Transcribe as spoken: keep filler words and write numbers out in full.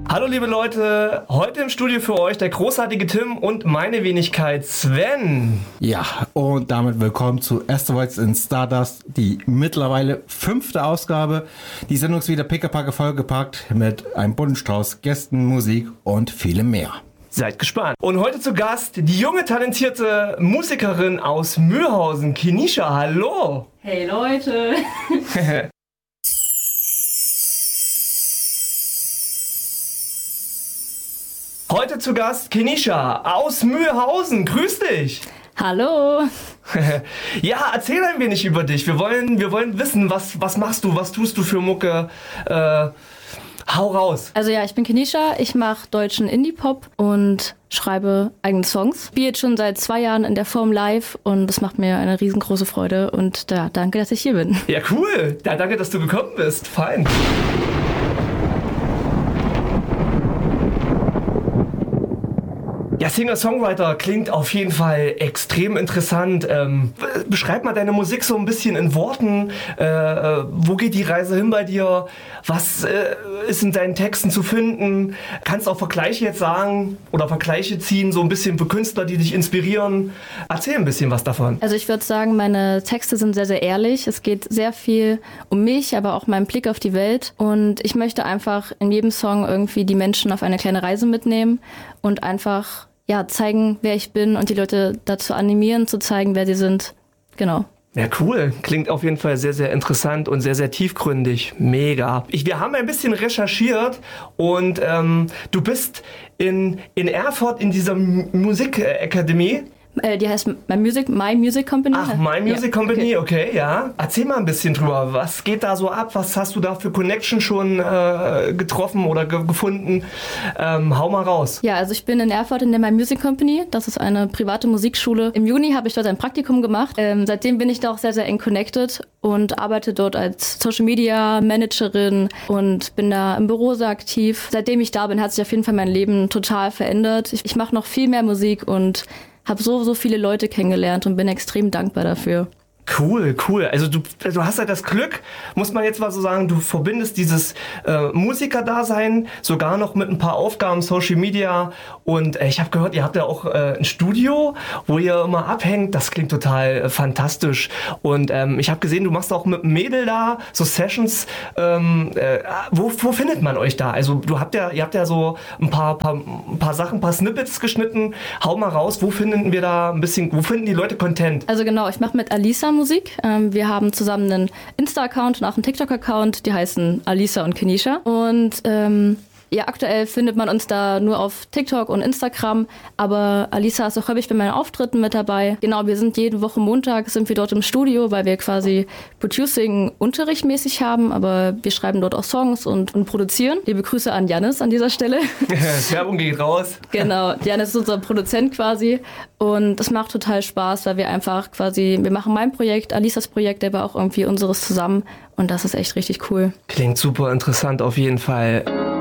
Hallo liebe Leute, heute im Studio für euch der großartige Tim und meine Wenigkeit Sven. Ja, und damit willkommen zu Asteroids in Stardust, die mittlerweile fünfte Ausgabe. Die Sendung ist wieder pickepacke vollgepackt mit einem bunten Strauß Gästen, Musik und vielem mehr. Seid gespannt. Und heute zu Gast die junge, talentierte Musikerin aus Mühlhausen, Kenisha. Hallo. Hey Leute. Heute zu Gast Kenisha aus Mühlhausen. Grüß dich. Hallo. Ja, erzähl ein wenig über dich. Wir wollen, wir wollen wissen, was, was machst du, was tust du für Mucke? Äh, hau raus. Also ja, ich bin Kenisha, ich mache deutschen Indie-Pop und schreibe eigene Songs. Spiele jetzt schon seit zwei Jahren in der Form live und das macht mir eine riesengroße Freude und ja, danke, dass ich hier bin. Ja, cool. Ja, danke, dass du gekommen bist. Fein. Ja, Singer-Songwriter klingt auf jeden Fall extrem interessant. Ähm, beschreib mal deine Musik so ein bisschen in Worten. Äh, äh, wo geht die Reise hin bei dir? Was äh, ist in deinen Texten zu finden? Kannst auch Vergleiche jetzt sagen oder Vergleiche ziehen, so ein bisschen für Künstler, die dich inspirieren. Erzähl ein bisschen was davon. Also ich würde sagen, meine Texte sind sehr, sehr ehrlich. Es geht sehr viel um mich, aber auch meinen Blick auf die Welt. Und ich möchte einfach in jedem Song irgendwie die Menschen auf eine kleine Reise mitnehmen und einfach ja, zeigen, wer ich bin und die Leute dazu animieren, zu zeigen, wer sie sind. Genau. Ja, cool. Klingt auf jeden Fall sehr, sehr interessant und sehr, sehr tiefgründig. Mega. Ich, wir haben ein bisschen recherchiert und ähm, du bist in, in Erfurt in dieser M- Musikakademie. Die heißt My Music, My Music Company. Ach, My Music ja, Company, okay. okay, ja. Erzähl mal ein bisschen drüber. Was geht da so ab? Was hast du da für Connection schon äh, getroffen oder ge- gefunden? Ähm, hau mal raus. Ja, also ich bin in Erfurt in der My Music Company. Das ist eine private Musikschule. Im Juni habe ich dort ein Praktikum gemacht. Ähm, seitdem bin ich da auch sehr, sehr eng connected und arbeite dort als Social Media Managerin und bin da im Büro sehr aktiv. Seitdem ich da bin, hat sich auf jeden Fall mein Leben total verändert. Ich, ich mache noch viel mehr Musik und habe so, so viele Leute kennengelernt und bin extrem dankbar dafür. Cool, cool. Also du, du hast ja das Glück, muss man jetzt mal so sagen, du verbindest dieses äh, Musikerdasein sogar noch mit ein paar Aufgaben Social Media und äh, ich habe gehört, ihr habt ja auch äh, ein Studio, wo ihr immer abhängt. Das klingt total äh, fantastisch und ähm, ich habe gesehen, du machst auch mit einem Mädel da so Sessions. Ähm, äh, wo, wo findet man euch da? Also du habt ja, ihr habt ja so ein paar, paar, ein paar Sachen, ein paar Snippets geschnitten. Hau mal raus, wo finden wir da ein bisschen, wo finden die Leute Content? Also genau, ich mache mit Alisa Musik. Ähm, wir haben zusammen einen Insta-Account und auch einen TikTok-Account, die heißen Alisa und Kenisha. Und ähm, ja, aktuell findet man uns da nur auf TikTok und Instagram, aber Alisa ist auch häufig bei meinen Auftritten mit dabei. Genau, wir sind jede Woche Montag, sind wir dort im Studio, weil wir quasi Producing-Unterricht mäßig haben, aber wir schreiben dort auch Songs und, und produzieren. Liebe Grüße an Janis an dieser Stelle. Werbung geht raus. Genau, Janis ist unser Produzent quasi und das macht total Spaß, weil wir einfach quasi, wir machen mein Projekt, Alisas Projekt, aber auch irgendwie unseres zusammen und das ist echt richtig cool. Klingt super interessant auf jeden Fall.